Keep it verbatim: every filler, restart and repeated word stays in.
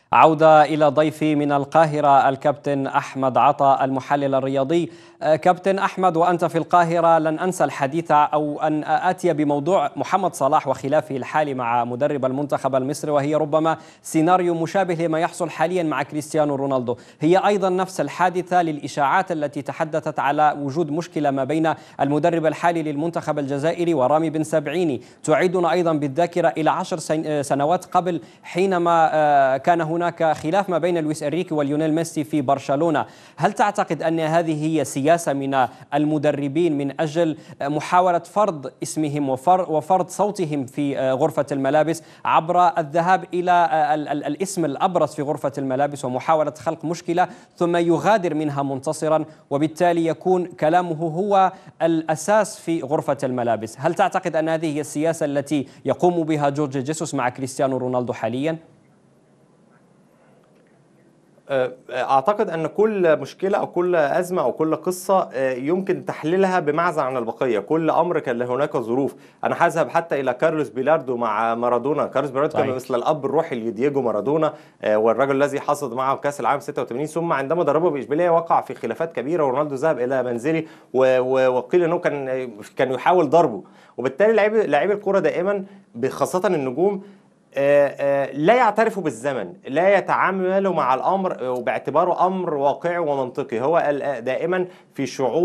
عودة إلى ضيفي من القاهرة الكابتن أحمد عطا المحلل الرياضي. كابتن أحمد، وأنت في القاهرة لن أنسى الحديث أو أن آتي بموضوع محمد صلاح وخلافه الحالي مع مدرب المنتخب المصري، وهي ربما سيناريو مشابه لما يحصل حاليا مع كريستيانو رونالدو. هي أيضا نفس الحادثة للإشاعات التي تحدثت على وجود مشكلة ما بين المدرب الحالي للمنتخب الجزائري ورامي بن سبعيني. تعيدنا أيضا بالذاكرة إلى عشر سنوات قبل، حينما كان هناك خلاف ما بين لويس إنريكي وليونيل ميسي في برشلونة. هل تعتقد أن هذه هي سياسة من المدربين من أجل محاولة فرض اسمهم وفرض صوتهم في غرفة الملابس عبر الذهاب إلى الاسم الأبرز في غرفة الملابس ومحاولة خلق مشكلة ثم يغادر منها منتصرا، وبالتالي يكون كلامه هو الأساس في غرفة الملابس؟ هل تعتقد أن هذه هي السياسة التي يقوم بها جورج جيسوس مع كريستيانو رونالدو حاليا؟ أعتقد أن كل مشكلة أو كل أزمة أو كل قصة يمكن تحليلها بمعزل عن البقية. كل أمر كان هناك ظروف. أنا هذهب حتى إلى كارلوس بيلاردو مع مارادونا. كارلوس بيلاردو كان مثل الأب الروحي لدييجو مارادونا، والرجل الذي حصد معه كأس العالم ستة وثمانين، ثم عندما دربه بإشبيلية وقع في خلافات كبيرة ورونالدو ذهب إلى منزلي وقيل أنه كان كان يحاول ضربه. وبالتالي لاعبي الكرة دائما خاصة النجوم لا يعترفوا بالزمن، لا يتعاملوا مع الأمر باعتباره أمر واقعي ومنطقي. هو دائما في شعور